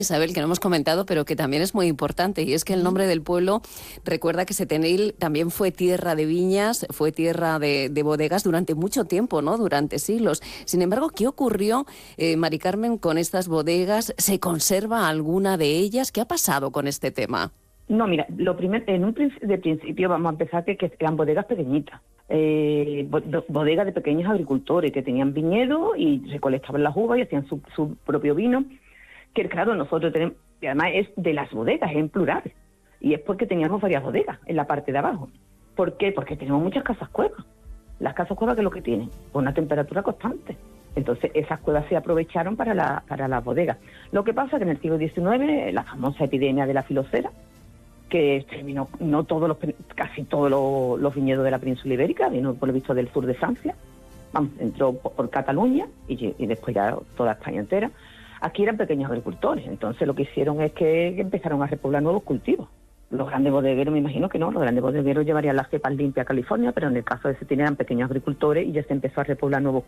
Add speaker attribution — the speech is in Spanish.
Speaker 1: Isabel, que no hemos comentado, pero que también es muy importante, y es que el nombre del pueblo recuerda que Setenil también fue tierra de viñas, fue tierra de bodegas durante mucho tiempo, ¿no? Durante siglos. Sin embargo, ¿qué ocurrió, Mari Carmen, con estas bodegas? ¿Se conserva alguna de ellas? ¿Qué ha pasado con este tema?
Speaker 2: No, mira, de principio vamos a empezar que eran bodegas pequeñitas, bodegas de pequeños agricultores que tenían viñedo y recolectaban las uvas y hacían su propio vino, que claro, nosotros tenemos, y además es de las bodegas, en plural, y es porque teníamos varias bodegas en la parte de abajo. ¿Por qué? Porque tenemos muchas casas cuevas. Las casas cuevas, ¿qué es lo que tienen? Una temperatura constante. Entonces, esas cuevas se aprovecharon para las bodegas. Lo que pasa es que en el siglo XIX, la famosa epidemia de la filocera, que exterminó casi todos los viñedos de la península ibérica, vino por lo visto del sur de Francia, entró por Cataluña y después ya toda España entera. Aquí eran pequeños agricultores, entonces lo que hicieron es que empezaron a repoblar nuevos cultivos. Los grandes bodegueros, me imagino que no, los grandes bodegueros llevarían las cepas limpias a California, pero en el caso de Setenil eran pequeños agricultores y ya se empezó a repoblar nuevos cultivos.